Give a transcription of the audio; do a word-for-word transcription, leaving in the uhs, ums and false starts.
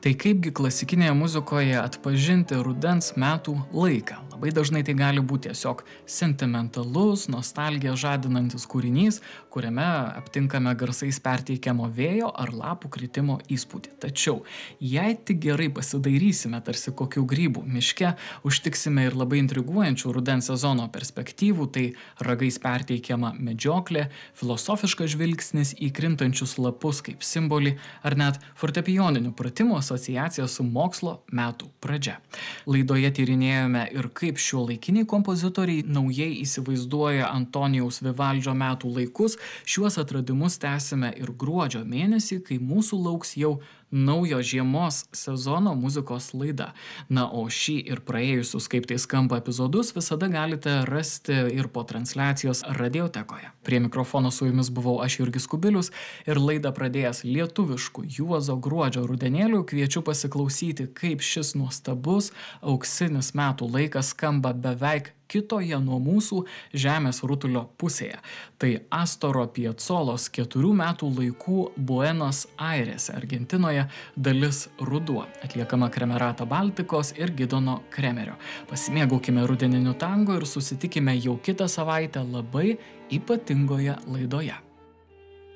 Tai kaipgi klasikinėje muzikoje atpažinti rudens metų laiką? Labai dažnai tai gali būti tiesiog sentimentalus, nostalgiją žadinantis kūrinys, kuriame aptinkame garsais perteikiamo vėjo ar lapų kritimo įspūdį. Tačiau, jei tik gerai pasidairysime tarsi kokių grybų miške, užtiksime ir labai intriguojančių rudens sezono perspektyvų, tai ragais perteikiama medžioklė, filosofiškas žvilgsnis į krintančius lapus kaip simbolį, ar net fortepijoninių pratimų asociacija su mokslo metų pradžia. Laidoje tyrinėjome ir kaip šiuolaikiniai kompozitoriai naujai įsivaizduoja Antonijaus Vivaldžio metų laikus. Šiuos atradimus tęsime ir gruodžio mėnesį, kai mūsų lauks jau naujo žiemos sezono muzikos laida. Na, o šį ir praėjusius kaip tai skamba epizodus visada galite rasti ir po transliacijos radiotekoje. Prie mikrofono su jumis buvau aš Jurgis Kubilius ir laidą pradėjęs lietuvišku Juozo Gruodžio rudenėliu kviečiu pasiklausyti, kaip šis nuostabus auksinis metų laikas skamba beveik kitoje nuo mūsų žemės rutulio pusėje. Tai Astoro Piacolos keturių metų laikų Buenos Airėse, Argentinoje dalis Ruduo, atliekama Kremerata Baltikos ir Gidono Kremerio. Pasimėgaukime rudeniniu tango ir susitikime jau kitą savaitę labai ypatingoje laidoje.